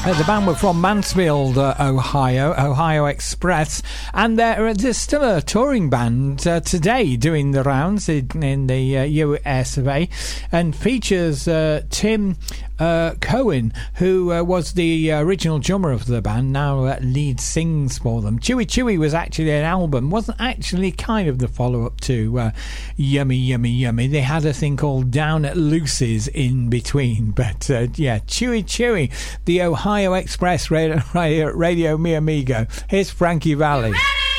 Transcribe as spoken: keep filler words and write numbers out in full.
Uh, the band were from Mansfield, uh, Ohio, Ohio Express, and they're, they're still a touring band uh, today, doing the rounds in, in the uh, U S of A, and features uh, Tim uh, Cohen, who uh, was the original drummer of the band, now uh, lead sings for them. Chewy Chewy was actually an album, wasn't actually kind of the follow-up to uh, Yummy Yummy Yummy. They had a thing called Down at Lucy's in between, but uh, yeah, Chewy Chewy, the Ohio Express Radio, Radio, Radio Mi Amigo. Here's Frankie Valli. Ready?